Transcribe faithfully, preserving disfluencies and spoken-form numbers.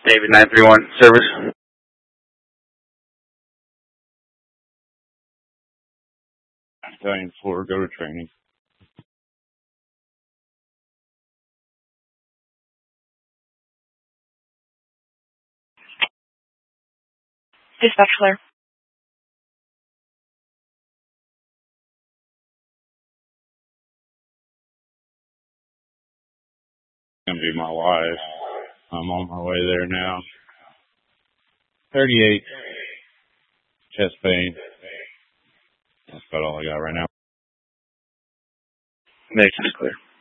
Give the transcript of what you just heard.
David nine three one, service. Battalion four, go to training. Dispatch clear. Gonna be my wife. I'm on my way there now. thirty-eight. Chest pain. That's about all I got right now. Next is clear.